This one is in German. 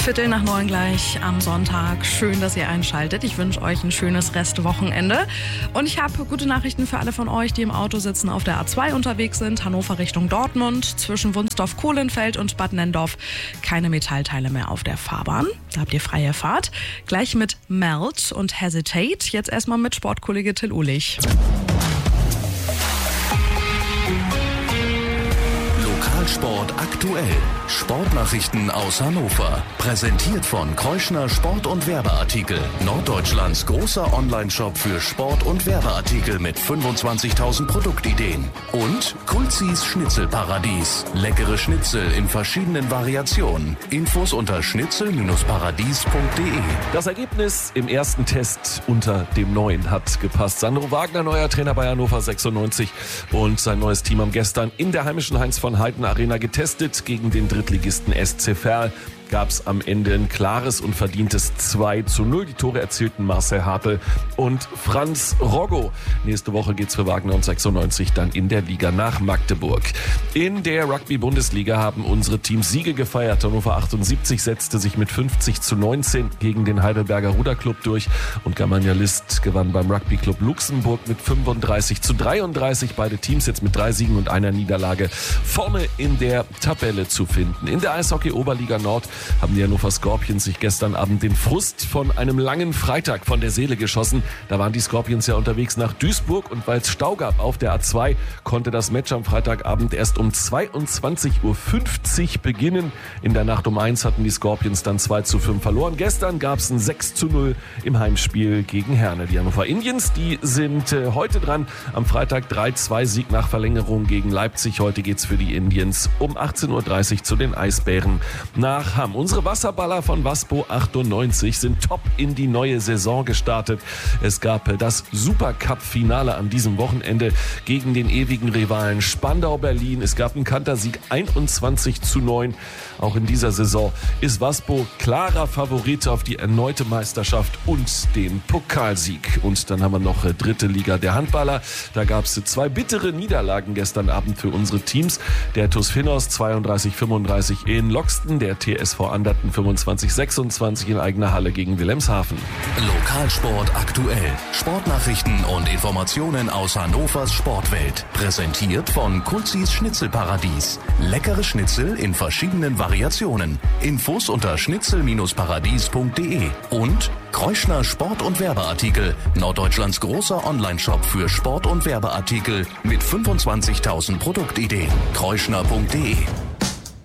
8:15 gleich am Sonntag. Schön, dass ihr einschaltet. Ich wünsche euch ein schönes Restwochenende. Und ich habe gute Nachrichten für alle von euch, die im Auto sitzen, auf der A2 unterwegs sind. Hannover Richtung Dortmund, zwischen Wunsdorf-Kohlenfeld und Bad Nendorf. Keine Metallteile mehr auf der Fahrbahn. Da habt ihr freie Fahrt. Gleich mit Melt und Hesitate. Jetzt erstmal mit Sportkollege Till Uhlich. Lokalsport aktuell. Sportnachrichten aus Hannover. Präsentiert von Kreuschner Sport- und Werbeartikel. Norddeutschlands großer Onlineshop für Sport- und Werbeartikel mit 25.000 Produktideen. Und Kulzis Schnitzelparadies. Leckere Schnitzel in verschiedenen Variationen. Infos unter schnitzel-paradies.de. Das Ergebnis im ersten Test unter dem Neuen hat gepasst. Sandro Wagner, neuer Trainer bei Hannover 96, und sein neues Team haben gestern in der heimischen Heinz-von-Heiden Arena getestet. Gegen den Drittligisten SC Verl gab es am Ende ein klares und verdientes 2:0. Die Tore erzielten Marcel Hartl und Franz Roggo. Nächste Woche geht's für Wagner und 96 dann in der Liga nach Magdeburg. In der Rugby-Bundesliga haben unsere Teams Siege gefeiert. Hannover 78 setzte sich mit 50:19 gegen den Heidelberger Ruderclub durch und Germania List gewann beim Rugby-Club Luxemburg mit 35:33. Beide Teams jetzt mit 3 Siegen und einer Niederlage vorne in der Tabelle zu finden. In der Eishockey-Oberliga Nord haben die Hannover Scorpions sich gestern Abend den Frust von einem langen Freitag von der Seele geschossen. Da waren die Scorpions ja unterwegs nach Duisburg, und weil es Stau gab auf der A2, konnte das Match am Freitagabend erst um 22:50 Uhr beginnen. In der Nacht um 1 hatten die Scorpions dann 2:5 verloren. Gestern gab es ein 6:0 im Heimspiel gegen Herne. Die Hannover Indians, die sind heute dran. Am Freitag 3:2 Sieg nach Verlängerung gegen Leipzig. Heute geht's für die Indians um 18:30 Uhr zu den Eisbären nach Hamm. Unsere Wasserballer von Waspo 98 sind top in die neue Saison gestartet. Es gab das Supercup-Finale an diesem Wochenende gegen den ewigen Rivalen Spandau Berlin. Es gab einen Kantersieg 21:9. Auch in dieser Saison ist Waspo klarer Favorit auf die erneute Meisterschaft und den Pokalsieg. Und dann haben wir noch dritte Liga der Handballer. Da gab es 2 bittere Niederlagen gestern Abend für unsere Teams. Der TuS Finos 32:35 in Loxten, der TSV Anderten 25:26 in eigener Halle gegen Wilhelmshaven. Lokalsport aktuell. Sportnachrichten und Informationen aus Hannovers Sportwelt. Präsentiert von Kulzis Schnitzelparadies. Leckere Schnitzel in verschiedenen Variationen. Infos unter schnitzel-paradies.de. Und Kreuschner Sport- und Werbeartikel. Norddeutschlands großer Onlineshop für Sport- und Werbeartikel mit 25.000 Produktideen. kreuschner.de.